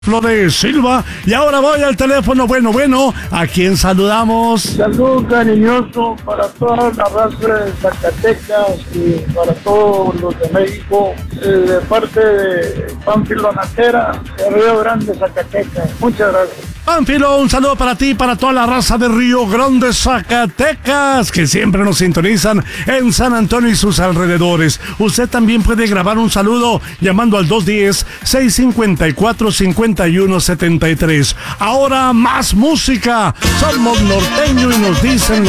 Flores Silva. Y ahora voy al teléfono. Bueno, ¿a quién saludamos? Saludo cariñoso para toda la raza de Zacatecas y para todos los de México, de parte de Pánfilo Natera, de Río Grande, Zacatecas. Muchas gracias. Pánfilo, un saludo para ti y para toda la raza de Río Grande, Zacatecas, que siempre nos sintonizan en San Antonio y sus alrededores. Usted también puede grabar un saludo llamando al 210-654-5173. Ahora más música. Somos norteño y nos dicen la